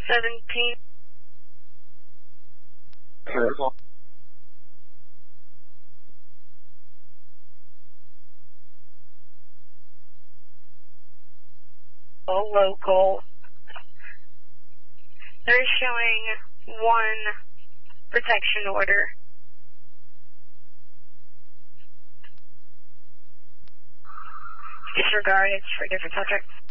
17. Careful. Local. They're showing one protection order. Disregard, it's for a different subject.